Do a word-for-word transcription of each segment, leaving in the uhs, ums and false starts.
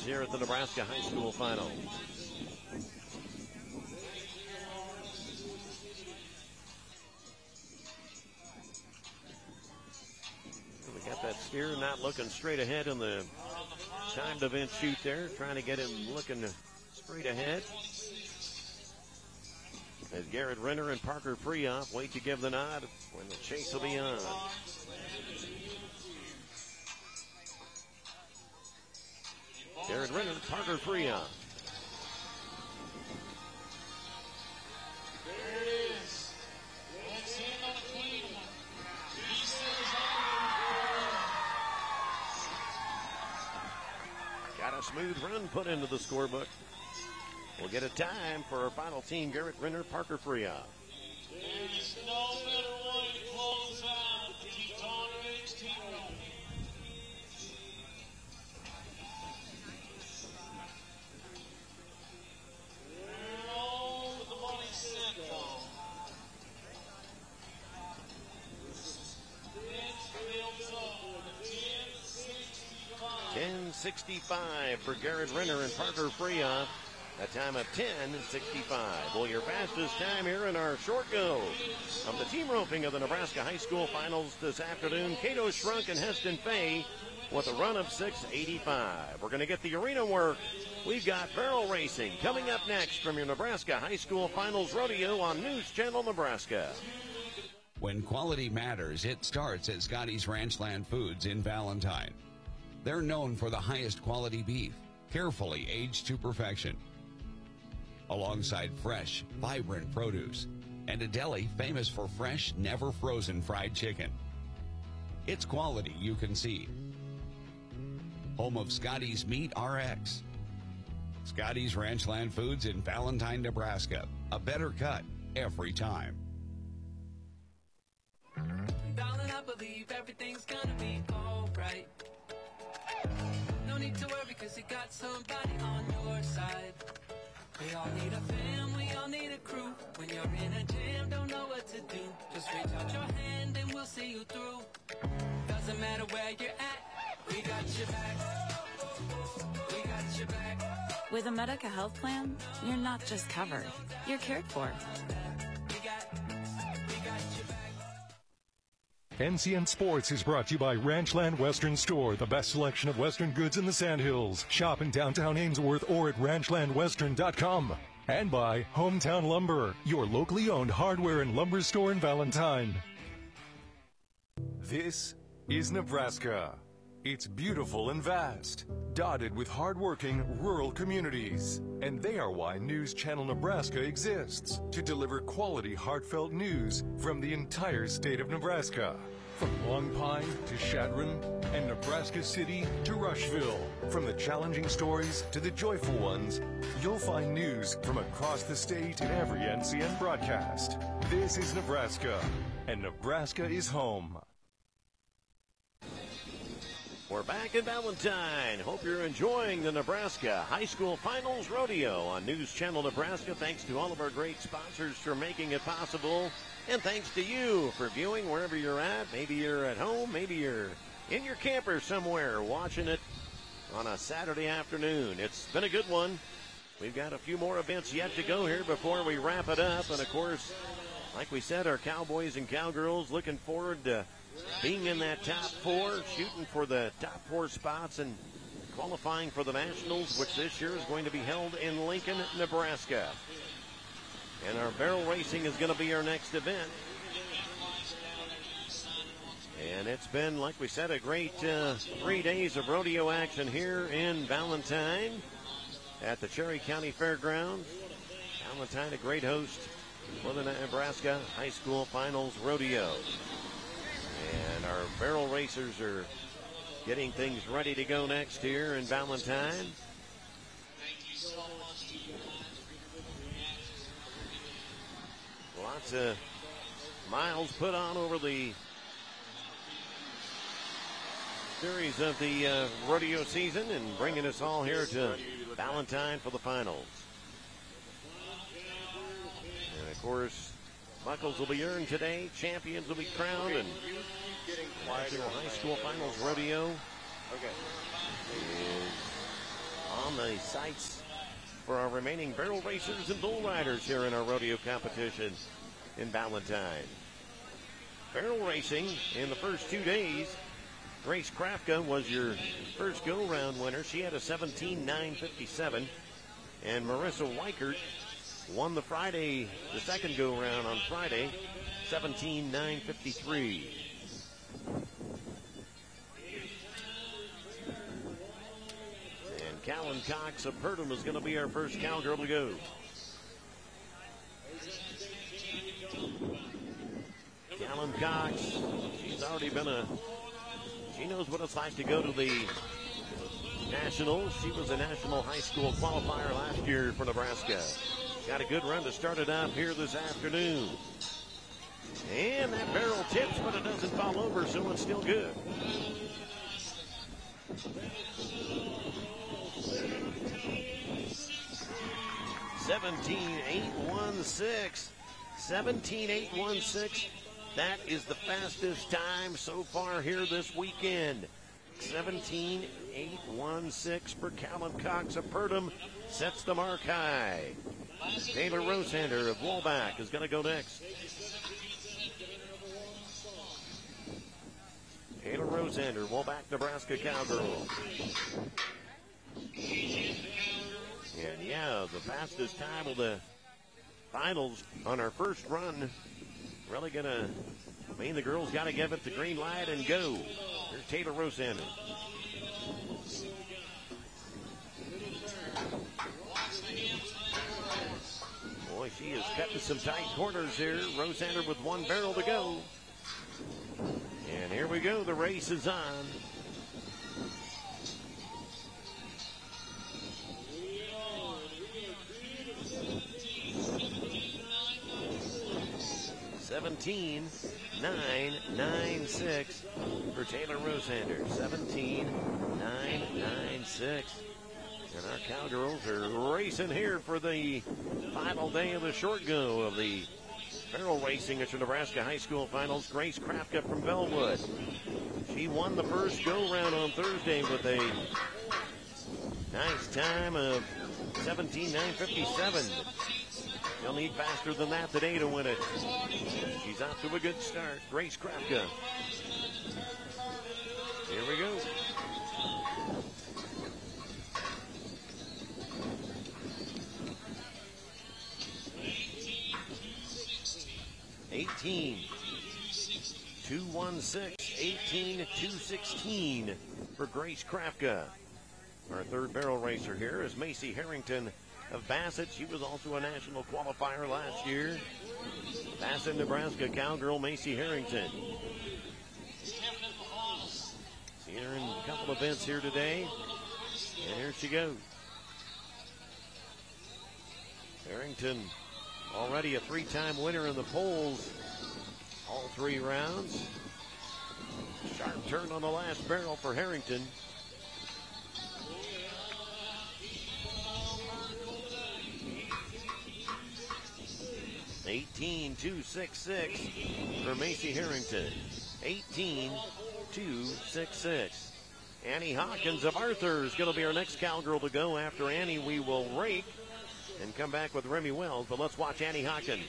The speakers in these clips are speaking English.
here at the Nebraska High School Finals. We got that steer not looking straight ahead in the timed event shoot there, trying to get him looking straight ahead. As Garrett Renner and Parker Freoff wait to give the nod when the chase will be on. Garrett Renner, Parker Freoff. There it is. Let's see it on a clean one. He says on. Got a smooth run put into the scorebook. We'll get a time for our final team, Garrett Renner, Parker Freoff. There's no better way to close out the Teutonic team run. With the money sent on. ten sixty-five for Garrett Renner and Parker Freoff. A time of ten sixty-five. Well, your fastest time here in our short go of the team roping of the Nebraska High School Finals this afternoon. Cato Shrunk and Heston Fay with a run of six eighty-five. We're going to get the arena work. We've got barrel racing coming up next from your Nebraska High School Finals Rodeo on News Channel Nebraska. When quality matters, it starts at Scotty's Ranchland Foods in Valentine. They're known for the highest quality beef, carefully aged to perfection, alongside fresh, vibrant produce, and a deli famous for fresh, never frozen fried chicken. It's quality you can see. Home of Scotty's Meat R X. Scotty's Ranchland Foods in Valentine, Nebraska. A better cut every time. Darling, I believe everything's gonna be alright. No need to worry, cause you got somebody on your side. We all need a fam, we all need a crew. When you're in a jam, don't know what to do, just reach out your hand and we'll see you through. Doesn't matter where you're at, we got your back. We got your back. With a Medica health plan, you're not just covered, you're cared for. We got, we got your back. N C N Sports is brought to you by Ranchland Western Store, the best selection of Western goods in the Sandhills. Shop in downtown Ainsworth or at ranchland western dot com. And by Hometown Lumber, your locally owned hardware and lumber store in Valentine. This is Nebraska. It's beautiful and vast, dotted with hardworking rural communities. And they are why News Channel Nebraska exists, to deliver quality, heartfelt news from the entire state of Nebraska. From Long Pine to Chadron and Nebraska City to Rushville. From the challenging stories to the joyful ones, you'll find news from across the state in every N C N broadcast. This is Nebraska, and Nebraska is home. We're back in Valentine. Hope you're enjoying the Nebraska High School Finals Rodeo on News Channel Nebraska. Thanks to all of our great sponsors for making it possible. And thanks to you for viewing wherever you're at. Maybe you're at home. Maybe you're in your camper somewhere watching it on a Saturday afternoon. It's been a good one. We've got a few more events yet to go here before we wrap it up. And, of course, like we said, our Cowboys and Cowgirls looking forward to being in that top four, shooting for the top four spots and qualifying for the Nationals, which this year is going to be held in Lincoln, Nebraska. And our barrel racing is going to be our next event. And it's been, like we said, a great uh, three days of rodeo action here in Valentine at the Cherry County Fairgrounds. Valentine, a great host for the Nebraska High School Finals Rodeo. And our barrel racers are getting things ready to go next here in Valentine. Lots of miles put on over the series of the uh, rodeo season and bringing us all here to Valentine for the finals. And of course, buckles will be earned today, champions will be crowned, and National High School Finals Rodeo is the sights for our remaining barrel racers and bull riders here in our rodeo competition in Valentine. Barrel racing in the first two days. Grace Krafka was your first go-round winner. She had a seventeen nine fifty-seven. And Marissa Weichert won the Friday, the second go-round on Friday, seventeen nine fifty-three. And Callan Cox of Purdom is going to be our first cowgirl to go. Callan Cox, she's already been a, she knows what it's like to go to the Nationals. She was a national high school qualifier last year for Nebraska. Got a good run to start it up here this afternoon. And that barrel tips, but it doesn't fall over, so it's still good. seventeen eight one six. seventeen eight one six. That is the fastest time so far here this weekend. seventeen eight one six for Callan Cox of Purdom sets the mark high. Taylor Rosander of Wolbach is going to go next. Taylor Rosander, Wolbach, Nebraska cowgirl. And yeah, the fastest time of the finals on our first run. Really going to mean the girls got to give it the green light and go. Here's Taylor Rosander. Boy, she is cutting some tight corners here. Rosander with one barrel to go. And here we go. The race is on. seventeen nine nine six for Taylor Rosander. seventeen nine nine six. And our cowgirls are racing here for the final day of the short go of the barrel racing at your Nebraska High School Finals. Grace Krafka from Bellwood. She won the first go-round on Thursday with a nice time of seventeen nine fifty-seven. You'll need faster than that today to win it. She's off to a good start. Grace Krafka. Here we go. eighteen two one six, eighteen two sixteen for Grace Krafka. Our third barrel racer here is Macy Harrington of Bassett. She was also a national qualifier last year. Bassett, Nebraska cowgirl Macy Harrington. Seen her in a couple events here today. And here she goes. Harrington, already a three-time winner in the polls. All three rounds. Sharp turn on the last barrel for Harrington. eighteen two sixty-six for Macy Harrington. eighteen two sixty-six. Annie Hawkins of Arthur is going to be our next cowgirl to go. After Annie, we will rake and come back with Remy Wells. But let's watch Annie Hawkins.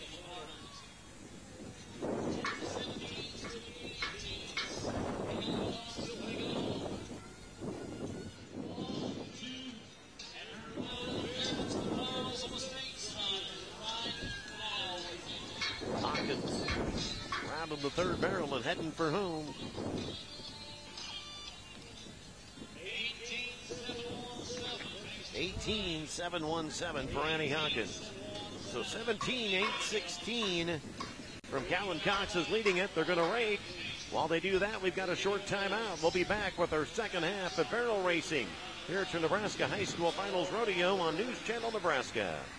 Hawkins rounding the third barrel and heading for home. eighteen seven seventeen for Annie Hawkins. So seventeen eight sixteen from Callan Cox is leading it. They're going to rake. While they do that, we've got a short timeout. We'll be back with our second half of barrel racing here at your Nebraska High School Finals Rodeo on News Channel Nebraska.